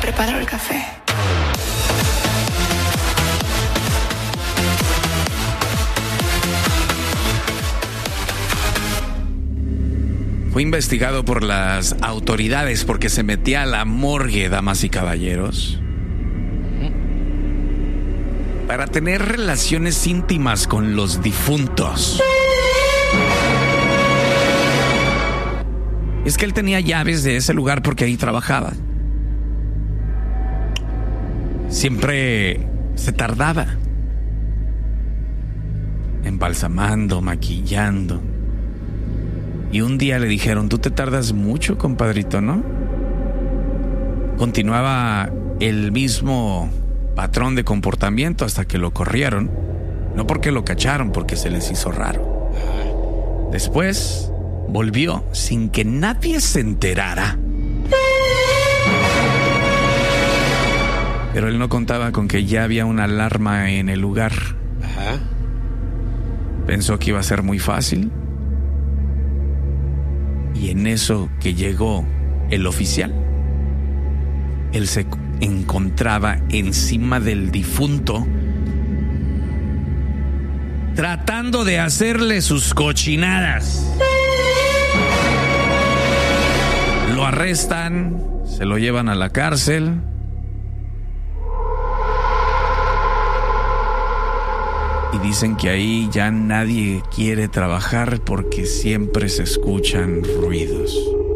preparo el café. Fue investigado por las autoridades porque se metía a la morgue, damas y caballeros, para tener relaciones íntimas con los difuntos. Es que él tenía llaves de ese lugar porque ahí trabajaba. Siempre se tardaba embalsamando, maquillando. Y un día le dijeron, tú te tardas mucho, compadrito, ¿no? Continuaba el mismo patrón de comportamiento hasta que lo corrieron. No porque lo cacharon, porque se les hizo raro. Después volvió sin que nadie se enterara. Pero él no contaba con que ya había una alarma en el lugar. Ajá. Pensó que iba a ser muy fácil. Y en eso que llegó el oficial, él se encontraba encima del difunto, tratando de hacerle sus cochinadas. Lo arrestan, se lo llevan a la cárcel. Y dicen que ahí ya nadie quiere trabajar porque siempre se escuchan ruidos.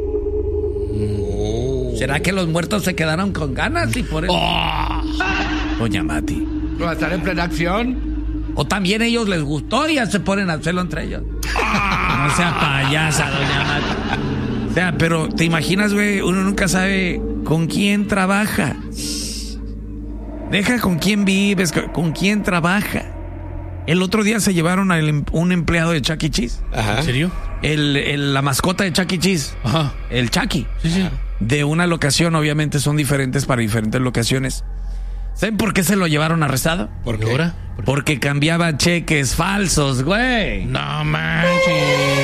¿Será que los muertos se quedaron con ganas y por eso? Doña Mati. ¿Va a estar en plena acción? O también a ellos les gustó y ya se ponen a hacerlo entre ellos. No sea payasa, doña Mati. O sea, pero te imaginas, güey, uno nunca sabe con quién trabaja. Deja con quién vives, con quién trabaja. El otro día se llevaron a un empleado de Chuck E. Cheese. Ajá. ¿En serio? La mascota de Chuck E. Cheese. Ajá. El Chucky. Sí. De una locación, obviamente son diferentes para diferentes locaciones. ¿Saben por qué se lo llevaron arrestado? ¿Por qué ahora? Porque cambiaba cheques falsos, güey. No manches.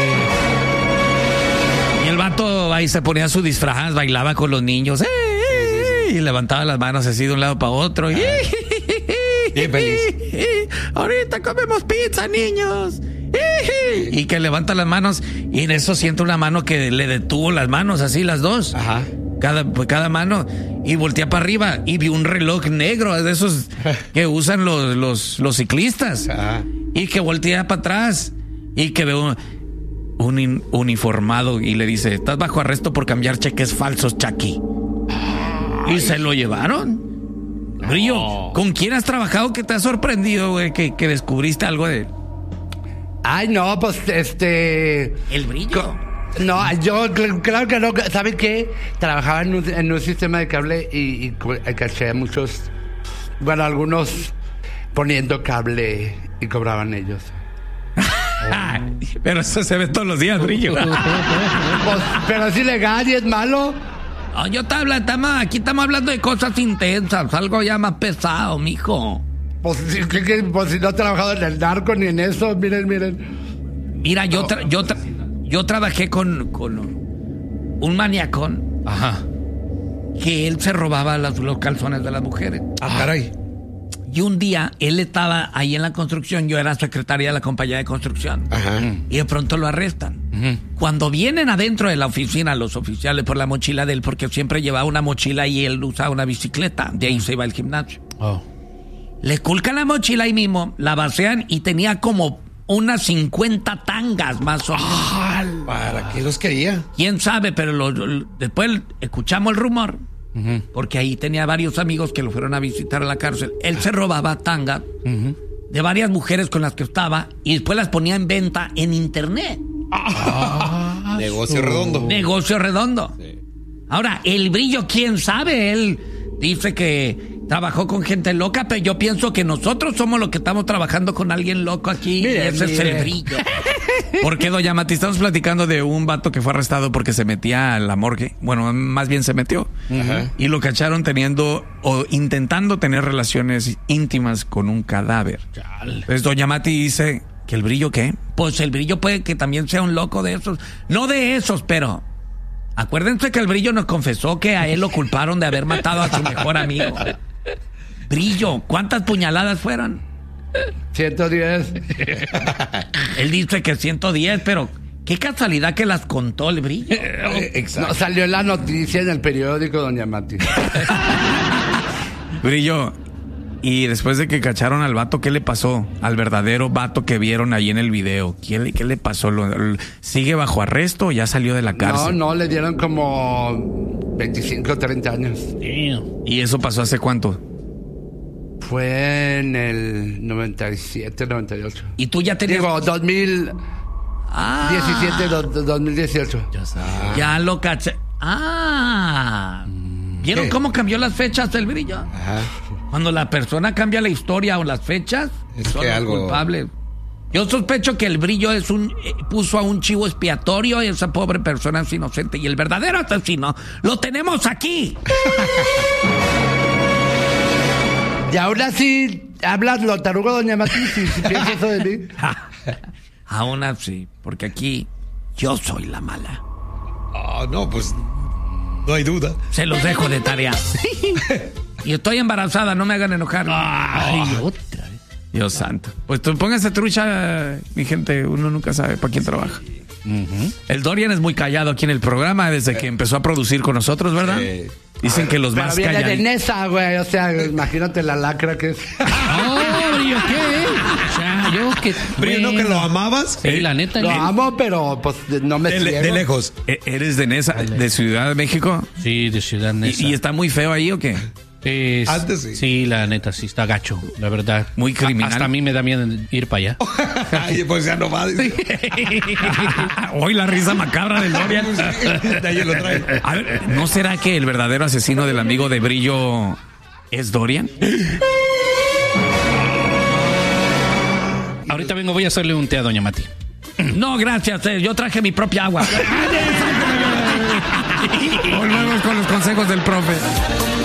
Y el vato ahí se ponía su disfraz, bailaba con los niños. Y levantaba las manos así de un lado para otro. Bien feliz. Ahorita comemos pizza, niños. Y que levanta las manos y en eso siento una mano que le detuvo las manos, así las dos. Ajá. Cada mano. Y voltea para arriba y vi un reloj negro de esos que usan los ciclistas. Ajá. Y que voltea para atrás y que ve un uniformado y le dice, estás bajo arresto por cambiar cheques falsos, Chucky. Y se lo llevaron. Brillo, ¿con quién has trabajado que te ha sorprendido, güey, que descubriste algo de él? Ay, no, pues, El Brillo. No, yo claro que no. ¿Saben qué? Trabajaba en un sistema de cable y caché a muchos, bueno, algunos poniendo cable y cobraban ellos. Pero eso se ve todos los días, Brillo. Pues, pero es ilegal y es malo. No, aquí estamos hablando de cosas intensas, algo ya más pesado, mijo. Pues si no he trabajado en el narco ni en eso, miren. Mira, yo trabajé con un maniacón. Ajá. Que él se robaba los calzones de las mujeres. Ah, caray. Y un día él estaba ahí en la construcción, yo era secretaria de la compañía de construcción. Ajá. Y de pronto lo arrestan. Uh-huh. Cuando vienen adentro de la oficina los oficiales por la mochila de él, porque siempre llevaba una mochila y él usaba una bicicleta, de ahí se iba al gimnasio. Le culcan la mochila ahí mismo, la vacían y tenía como unas 50 tangas más o menos. ¿Para qué los quería? ¿Quién sabe? Pero después escuchamos el rumor. Uh-huh. Porque ahí tenía varios amigos que lo fueron a visitar a la cárcel. Él se robaba tangas de varias mujeres con las que estaba y después las ponía en venta en internet. Negocio redondo. Negocio redondo. Sí. Ahora, el Brillo, quién sabe, él dice que trabajó con gente loca, pero yo pienso que nosotros somos los que estamos trabajando con alguien loco aquí. Mire, ese es el Brillo. Porque, doña Mati, estamos platicando de un vato que fue arrestado porque se metía a la morgue. Bueno, más bien se metió. Uh-huh. Y lo cacharon teniendo o intentando tener relaciones íntimas con un cadáver. Entonces, doña Mati dice que el Brillo, ¿qué? Pues el Brillo puede que también sea un loco de esos. No de esos, pero Acuérdense que el Brillo nos confesó que a él lo culparon de haber matado a su mejor amigo. Brillo, ¿cuántas puñaladas fueron? 110. Él dice que 110, pero qué casualidad que las contó el Brillo. No, salió en la noticia en el periódico, doña Mati. Brillo, y después de que cacharon al vato, ¿qué le pasó? Al verdadero vato que vieron ahí en el video. ¿Qué le pasó? ¿Sigue bajo arresto o ya salió de la cárcel? No, le dieron como 25 o 30 años. ¿Y eso pasó hace cuánto? Fue en el 97, 98. ¿Y tú ya tenías...? Digo, 2017, 2018. Ya lo caché. ¿Vieron ¿Qué? cómo cambió las fechas del Brillo? Ajá. Cuando la persona cambia la historia o las fechas, Es son que los algo- culpables. Yo sospecho que el Brillo puso a un chivo expiatorio y esa pobre persona es inocente. Y el verdadero asesino lo tenemos aquí. Y aún así, hablas lo tarugo, doña Mati, si piensas eso de mí. Aún así, porque aquí yo soy la mala. No, pues no hay duda. Se los dejo de tarea. Y estoy embarazada, no me hagan enojar. Otra vez. Dios santo. Pues tú pónganse trucha, mi gente. Uno nunca sabe para quién trabaja. El Dorian es muy callado aquí en el programa desde que empezó a producir con nosotros, ¿verdad? Dicen que los Pero más viene de callados. Nesa, güey. O sea, imagínate la lacra que es. Brillo, ¿qué? O sea, yo que... Brillo, ¿no que lo amabas? Sí, la neta. Lo amo, pero pues no me ciego. De lejos. ¿Eres de Nesa, de Ciudad de México? Sí, de Ciudad Neza. ¿Y está muy feo ahí o qué? Antes sí. Sí, la neta, sí, está gacho, la verdad. Muy criminal. Hasta a mí me da miedo ir para allá. Ay, pues ya no va. Hoy la risa macabra del Dorian. De ahí lo trae. A ver, ¿no será que el verdadero asesino del amigo de Brillo es Dorian? Ahorita vengo, voy a hacerle un té a doña Mati. No, gracias. Yo traje mi propia agua. Volvemos con los consejos del profe.